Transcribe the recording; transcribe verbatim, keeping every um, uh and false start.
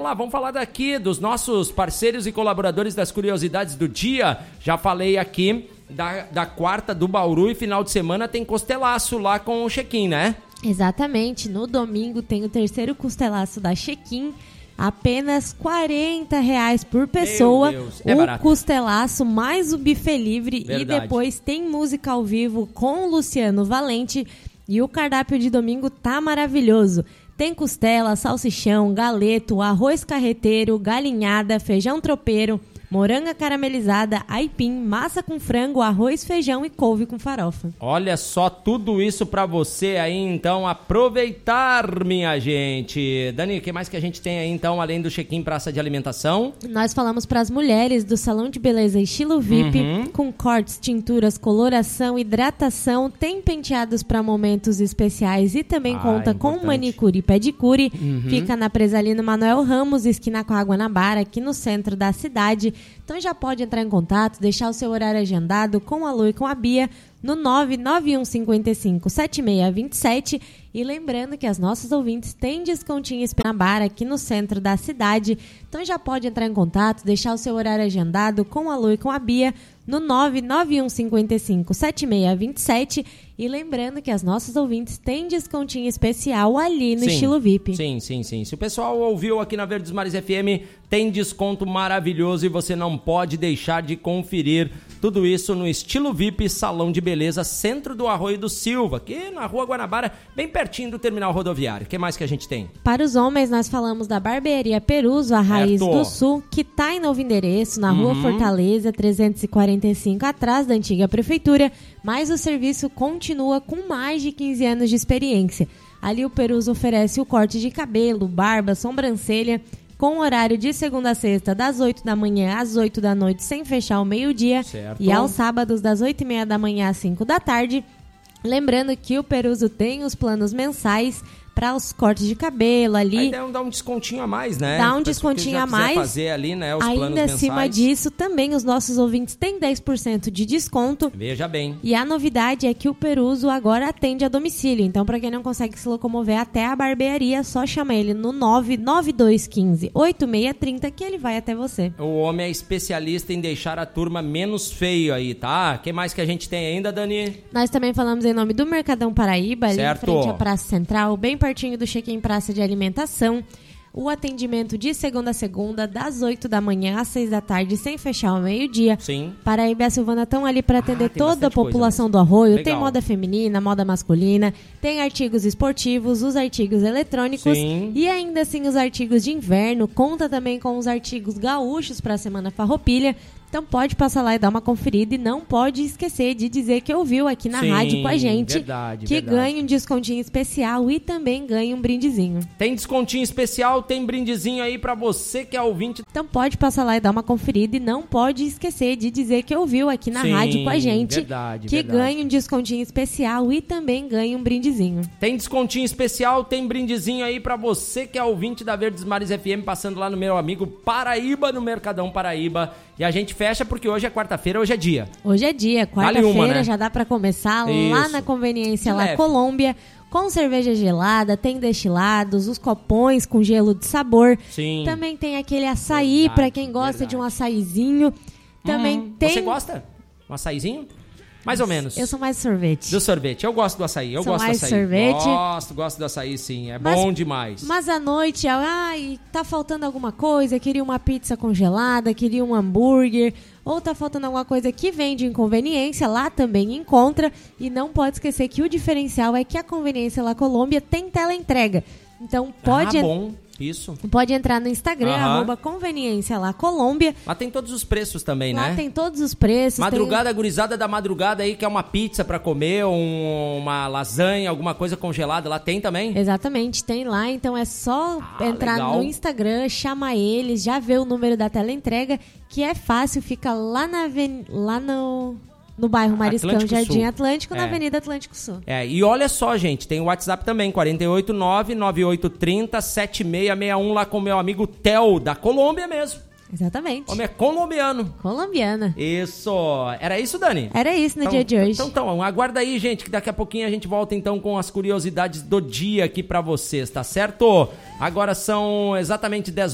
Vamos lá, vamos falar daqui dos nossos parceiros e colaboradores das curiosidades do dia. Já falei aqui da, da quarta do Bauru e final de semana tem costelaço lá com o check-in, né? Exatamente, no domingo tem o terceiro costelaço da check-in, apenas quarenta reais por pessoa. Meu Deus, é o barato. Costelaço mais o buffet livre. Verdade. E depois tem música ao vivo com o Luciano Valente e o cardápio de domingo tá maravilhoso. Tem costela, salsichão, galeto, arroz carreteiro, galinhada, feijão tropeiro, moranga caramelizada, aipim, massa com frango, arroz, feijão e couve com farofa. Olha só tudo isso pra você aí, então, aproveitar, minha gente. Dani, o que mais que a gente tem aí, então, além do check-in praça de alimentação? Nós falamos para as mulheres do Salão de Beleza Estilo V I P, Uhum. com cortes, tinturas, coloração, hidratação, tem penteados para momentos especiais e também Ah, conta com importante. manicure e pedicure. Uhum. Fica na Presalino Manuel Ramos, esquina com a Guanabara, aqui no centro da cidade. Então já pode entrar em contato, deixar o seu horário agendado com a Lu e com a Bia no nove nove um cinco cinco sete seis dois sete. E lembrando que as nossas ouvintes têm descontinho na Bar aqui no centro da cidade. Então já pode entrar em contato, deixar o seu horário agendado com a Lu e com a Bia no nove nove um cinco cinco sete seis dois sete. E lembrando que as nossas ouvintes têm descontinho especial ali no Sim, Estilo V I P. Sim, sim, sim. Se o pessoal ouviu aqui na Verdes Mares F M, tem desconto maravilhoso e você não pode deixar de conferir tudo isso no Estilo V I P Salão de Beleza, centro do Arroio do Silva, aqui na Rua Guanabara, bem pertinho do terminal rodoviário. O que mais que a gente tem? Para os homens, nós falamos da Barbearia Peruso, a Raiz Certo. do Sul, que está em novo endereço, na Rua Uhum. Fortaleza, trezentos e quarenta e cinco, atrás da antiga prefeitura, mas o serviço continua com mais de quinze anos de experiência. Ali o Peruso oferece o corte de cabelo, barba, sobrancelha, com horário de segunda a sexta, das oito da manhã às oito da noite, sem fechar ao meio-dia. Certo. E aos sábados, das oito e meia da manhã às cinco da tarde. Lembrando que o Peruso tem os planos mensais para os cortes de cabelo ali. Aí dá um, dá um descontinho a mais, né? Dá um Pra se descontinho já a quiser mais. fazer ali, né, os planos Ainda acima mensais. disso, também os nossos ouvintes têm dez por cento de desconto. Veja bem. E a novidade é que o Peruso agora atende a domicílio. Então, para quem não consegue se locomover até a barbearia, é só chamar ele no nove nove dois um cinco oito seis três zero que ele vai até você. O homem é especialista em deixar a turma menos feio aí, tá? O que mais que a gente tem ainda, Dani? Nós também falamos em nome do Mercadão Paraíba, ali Certo. em frente à Praça Central, bem pertinho do check-in Praça de Alimentação. O atendimento de segunda a segunda, das oito da manhã às seis da tarde, sem fechar ao meio-dia. Sim. Paraíba e a Silvana estão ali para atender Ah, tem toda a bastante coisa população mesmo. do Arroio. Legal. Tem moda feminina, moda masculina, tem artigos esportivos, os artigos eletrônicos Sim. e ainda assim os artigos de inverno. Conta também com os artigos gaúchos para a Semana Farroupilha. Então pode passar lá e dar uma conferida e não pode esquecer de dizer que ouviu aqui na Sim, rádio com a gente. verdade, que verdade. ganha um descontinho especial e também ganha um brindezinho. Tem descontinho especial, tem brindezinho aí pra você que é ouvinte. Então pode passar lá e dar uma conferida e não pode esquecer de dizer que ouviu aqui na Sim, rádio com a gente. verdade, que verdade. ganha um descontinho especial e também ganha um brindezinho. Tem descontinho especial, tem brindezinho aí pra você que é ouvinte da Verdes Mares F M, passando lá no meu amigo Paraíba, no Mercadão Paraíba. E a gente fecha porque hoje é quarta-feira, hoje é dia. Hoje é dia, Vale uma, quarta-feira, né? já dá pra começar lá Isso. na Conveniência De La leve. Colômbia, com cerveja gelada, tem destilados, os copões com gelo de sabor. Sim. Também tem aquele açaí Verdade, pra quem gosta verdade. de um açaizinho. Também Hum, tem... Você gosta? Um açaizinho? Mais ou menos. Eu sou mais sorvete. Do sorvete. Eu gosto do açaí. Eu Sou gosto mais do açaí. sorvete. Gosto, gosto do açaí, sim. É Mas- bom demais. Mas à noite, ai, tá faltando alguma coisa, queria uma pizza congelada, queria um hambúrguer, ou tá faltando alguma coisa que vende em conveniência, lá também encontra. E não pode esquecer que o diferencial é que a Conveniência La Colômbia tem teleentrega. Então pode, Ah, en- bom. Isso. pode entrar no Instagram, Aham. arroba Conveniência La Colômbia. Lá tem todos os preços também, Lá né? tem todos os preços. Madrugada, gurizada da madrugada aí, que é uma pizza pra comer, um- uma lasanha, alguma coisa congelada, lá tem também? Tem, exatamente, tem lá. Então é só Ah, entrar legal. no Instagram, chamar eles, já vê o número da teleentrega, que é fácil, fica lá, na aven... lá no... no bairro Mariscão, Atlântico Jardim Sul. Atlântico, na É. Avenida Atlântico Sul. É, e olha só, gente, tem o WhatsApp também, quatro oito nove, nove oito três zero, sete seis seis um, lá com o meu amigo Theo, da Colômbia mesmo. Exatamente. O homem é colombiano. Colombiana. Isso. Era isso, Dani? Era isso no Então, dia de hoje. Então, então, aguarda aí, gente, que daqui a pouquinho a gente volta então com as curiosidades do dia aqui pra vocês, tá certo? Agora são exatamente dez